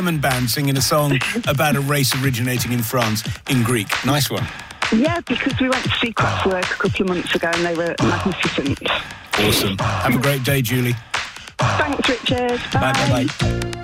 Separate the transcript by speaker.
Speaker 1: German band singing a song about a race originating in France in Greek. Nice one.
Speaker 2: Yeah, because we went to see Kraftwerk a couple of months ago and they were magnificent.
Speaker 1: Awesome. Have a great day, Julie.
Speaker 2: Thanks, Richard. Bye.
Speaker 1: Bye.